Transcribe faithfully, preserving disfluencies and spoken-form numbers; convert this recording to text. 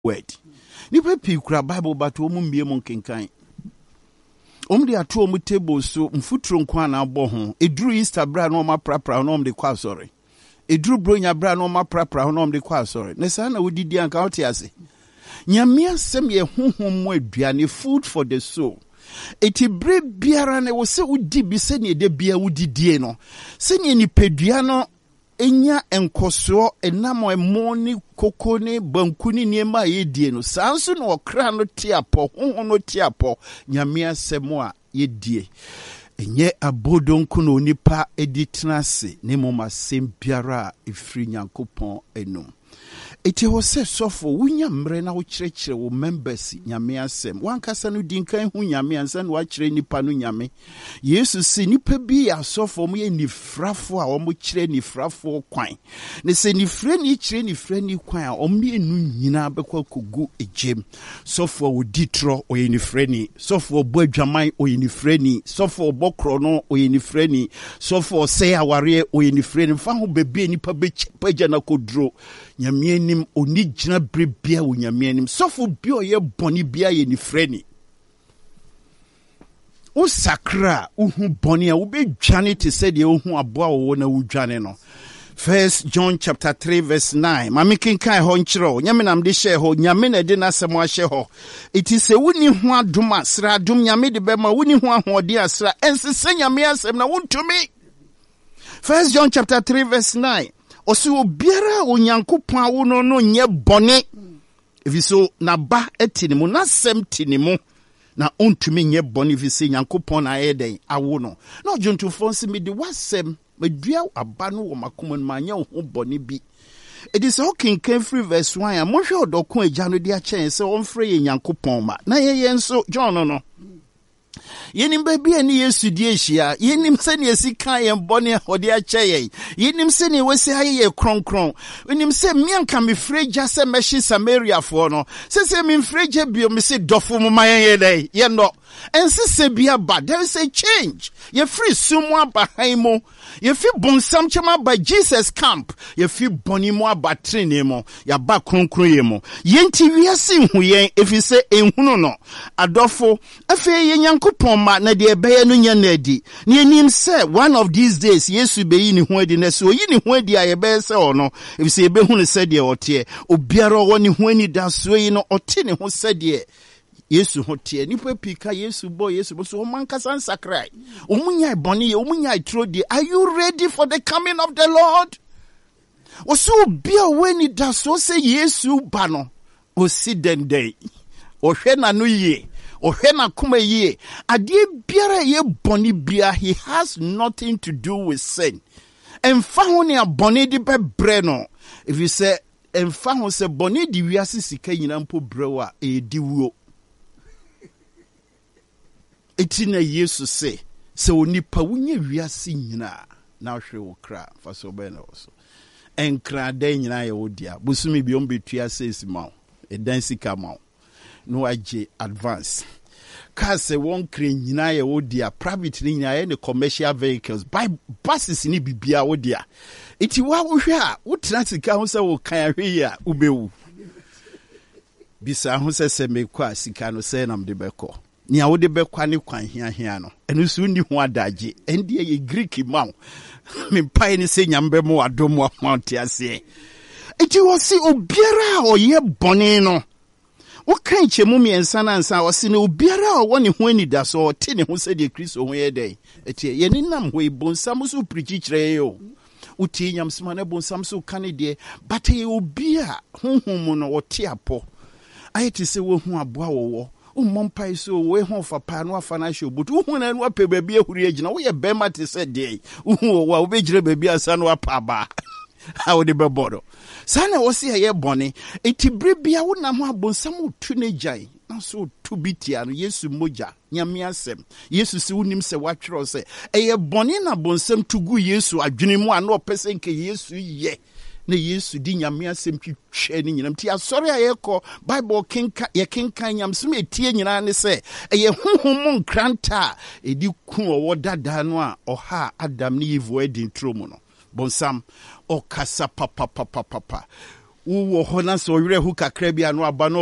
word. Nipa pikura Bible but omu mbie mo kenkan. Omu de ato omu table so mfuturo nkwa na abɔ ho. Eduru Easter bra na oma prapra na omu de kwa sorry. Eduru bronya bra na oma prapra na omu de kwa sorry. Ne sa na wodidi anka wote ase. Nyame asɛm ye honhom mu aduane food for the soul. Eti bre biara na wo se udi bi se ne de bia wodidie no. Se ne nipadua no enya enkoso enamo emo ni koko ni banku ni niema yedie no. Sanso no okra no tiapo, honhom no tiapo, nyame asɛm a yedie. Enye abodonku no nipa editrase ne moma sem biara efri Nyankopɔn enum. Eti ho se sofo wunya mre na wo kyerɛkyerɛ wo members nyame asɛm wankasa no dinkan hu nyame ansa na wa kyerɛ nipa no nyame. Yesu si nipa bi asofo mo ye nifrafo a wo mo kyerɛ nifrafo kwan ne se nifre ni kyerɛ nifre ni kwan a om ne enu nyina bekɔ kogu ejem. Sofo wo ditro o ye nifre ni, sofo bo adwaman o ye nifre ni, sofo bokro no o ye nifre ni, sofo se aware o ye nifre ni. Fa ho bebe nipa be pagya na kodro nyame nim oni gyina brebia wo nyame nim. Sofo bi o ye boni bia ye nifre ni. O sakra uhu boni a wo be dwane te se de uhu aboa wo na wo dwane no. First John chapter three verse nine. Mami kinkan ho nkyerɛ nyame nam de hyɛ ho nyame na de nasɛm ahyɛ ho. It is a wuni ho adom asra adom nyame de bɛma wuni ho ahode asra ensese nyame asɛm na wontumi. First John chapter three verse nine. Osi obiara onyankopɔn awo no no nye bɔne. Efiso na ba etinimu na sem tinimu na ontumi nye bɔne efise nyankopɔn na ayɛden awo no. Na ojuntufo nsi me de wasɛm medua aba no wo makoma no manya ho bɔne bi. It is okay can free verse one a mo hwe odoko agya no de akyɛn sɛ ɔmfrɛ ye nyankopɔn ma. Na ye ye nso John no no. Yenim baby ani Yesu di ehia yenim se ne esi kan ye bone hode akyɛ ye yenim se ne wesi aye ye kronkron yenim se mianka me freja se meshi Samaria fo no se se me freja bio me se dofo mo mayen ye dai ye no ense se bia ba there is a change ye free sumu abahan mo ye fi bonsam chema ba Jesus camp ye fi boni mo abatrene mo ya ba kronkron ye mo yenti wiase hu yen efise enhunu no adofo afi ye nyankopɔn ma na de ebeye no nya na di na enim se one of these days Yesu be yi ni ho adi na so yi ni ho adi a ye be se ono efise ebe hu ne se de ote obiara wo ni ho ani da so yi no ote ne ho se de Yesu hotie nipa pika Yesu boy Yesu bo so mankasa nsakrai omunya boni ye omunya itrodi. Are you ready for the coming of the Lord? Oso bia weni da so say Yesu ba no osi den day ohwe na no ye ohwe na kuma ye ade biara ye boni bia he has nothing to do with sin. Emfa ho ne aboni di bebre no if you say emfa ho se boni di wiase sika nyina mpo brewa e di wuo. Etina Yesu se se onipa wunye wiase nyina na hwe wo kra fa so be na so enkra da nyina ye wodia busumi bi ombetua sesi ma e dan sika ma no age advance ka se won kra nyina ye wodia private nyina ye ne commercial vehicles by buses ni bibia wodia eti wa wo hwe a wo tena sika ho se wo kan hwe ya ubewu bisa ho se se mekwa sika no se nam de beko ni awode bekwa ne kwan hia hia no enu so ni ho adaje endie ye Greek ma me pai ni se nyambe mo adomo amount ase eti wo si obiara oye bone no wo kan chemu miensa na nsa wo si ne obiara o woni ho ani da so te ne ho se de Kristo ho ye den eti ye ni nam ho ibonsam so preach kire yo uti nyam sima na bonsam so kan de but ye obia honhom no wo te apo ayeti se wo hu aboa wo ummon pai so we ho fa pa no afa na hye obutu hu na no apɛ baabi ahuri agina wo ye bema te se de hu wa wo begire baabi asa no apa ba ha wo de bebodo sana wo se ye bone etibire bia wo na ho abonsam otu ne gyan na so to bitia no Yesu moja nyame asem Yesu se wonim se watwero se eye bone na bonsam tugu Yesu adwene mu ana opese nke Yesu ye na Yesu di nyame asem twitwe ni nyinam ti asori ayeko Bible kenka ye kenka nyam so metie nyina ne se eye honhom nkranta edi ku owo dada no a oha Adam ni Eve edin tromu no bonsam okasa papa papa papa wo ho na so yere hu kakra bia no aba no